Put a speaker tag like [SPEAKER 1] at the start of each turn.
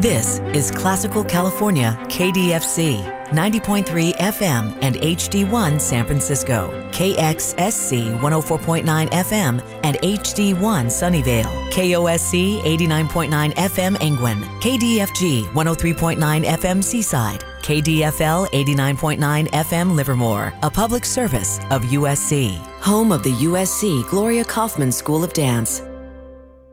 [SPEAKER 1] This is Classical California, KDFC, 90.3 FM and HD1 San Francisco, KXSC 104.9 FM and HD1 Sunnyvale, KOSC 89.9 FM Angwin, KDFG 103.9 FM Seaside, KDFL 89.9 FM Livermore, a public service of USC, home of the USC Gloria Kaufman School of Dance.